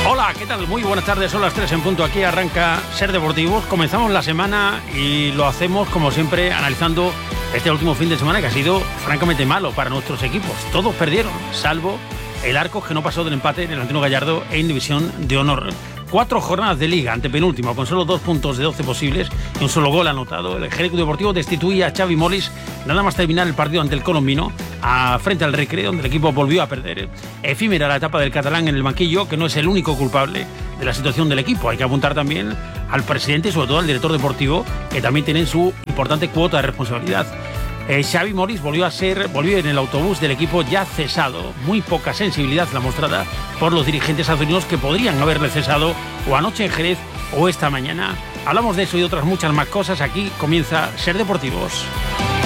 Hola, ¿qué tal? Muy buenas tardes, son las 3 en punto. Aquí arranca Ser Deportivos. Comenzamos la semana y lo hacemos, como siempre, analizando este último fin de semana que ha sido francamente malo para nuestros equipos. Todos perdieron, salvo el Arcos, que no pasó del empate en el Antonio Gallardo en División de Honor. 4 jornadas de liga, antepenúltimo, con solo 2 puntos de 12 posibles y un solo gol anotado. El Jerez Deportivo destituía a Xavi Molis nada más terminar el partido ante el colombino frente al Recre, donde el equipo volvió a perder. Efímera la etapa del catalán en el banquillo, que no es el único culpable de la situación del equipo. Hay que apuntar también al presidente y sobre todo al director deportivo, que también tienen su importante cuota de responsabilidad. Xavi Molis volvió en el autobús del equipo ya cesado. Muy poca sensibilidad la mostrada por los dirigentes azurinos, que podrían haberle cesado o anoche en Jerez o esta mañana. Hablamos de eso y de otras muchas más cosas. Aquí comienza Ser Deportivos.